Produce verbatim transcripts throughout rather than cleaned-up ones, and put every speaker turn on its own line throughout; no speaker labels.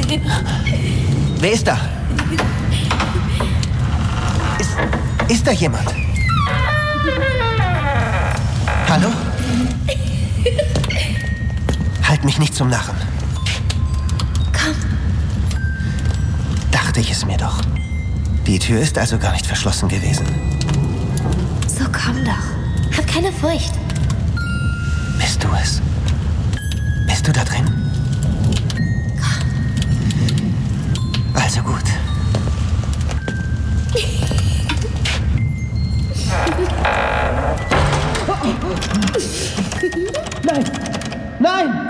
Wer ist da? Ist, ist da jemand? Hallo? Halt mich nicht zum Narren.
Komm.
Dachte ich es mir doch. Die Tür ist also gar nicht verschlossen gewesen.
So, komm doch. Hab keine Furcht.
Bist du es? Bist du da drin?
Komm.
Also gut. Nein! Nein!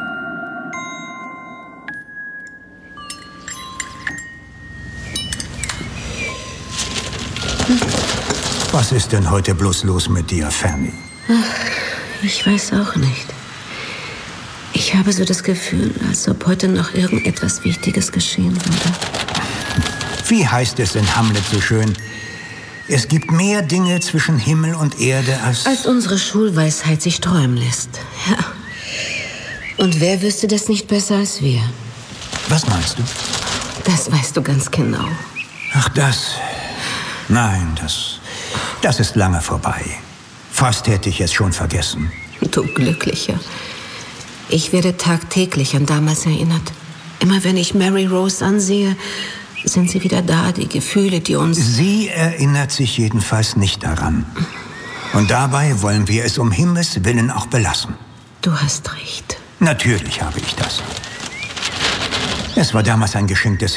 Was ist denn heute bloß los mit dir, Fanny?
Ach, ich weiß auch nicht. Ich habe so das Gefühl, als ob heute noch irgendetwas Wichtiges geschehen würde.
Wie heißt es in Hamlet so schön? Es gibt mehr Dinge zwischen Himmel und Erde als...
Als unsere Schulweisheit sich träumen lässt. Ja. Und wer wüsste das nicht besser als wir?
Was meinst du?
Das weißt du ganz genau.
Ach, das... Nein, das... Das ist lange vorbei. Fast hätte ich es schon vergessen.
Du Glücklicher. Ich werde tagtäglich an damals erinnert. Immer wenn ich Mary Rose ansehe, sind sie wieder da, die Gefühle, die uns...
Sie erinnert sich jedenfalls nicht daran. Und dabei wollen wir es um Himmels Willen auch belassen.
Du hast recht.
Natürlich habe ich das. Es war damals ein Geschenk des